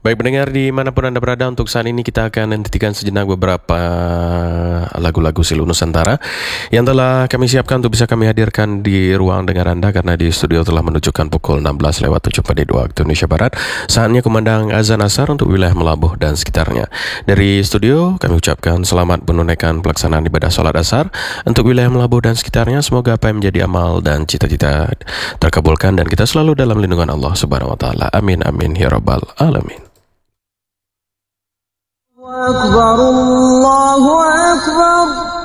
Baik pendengar dimanapun Anda berada, untuk saat ini kita akan hentikan sejenak beberapa lagu-lagu Silu Nusantara yang telah kami siapkan untuk bisa kami hadirkan di ruang dengar Anda, karena di studio telah menunjukkan pukul 16:07 waktu Indonesia Barat. Saatnya kumandang azan asar untuk wilayah Melabuh dan sekitarnya. Dari studio kami ucapkan selamat menunaikan pelaksanaan ibadah sholat asar untuk wilayah Melabuh dan sekitarnya. Semoga apa yang menjadi amal dan cita-cita terkabulkan dan kita selalu dalam lindungan Allah Subhanahu wa taala. Amin amin ya rabbal alamin. أكبر الله أكبر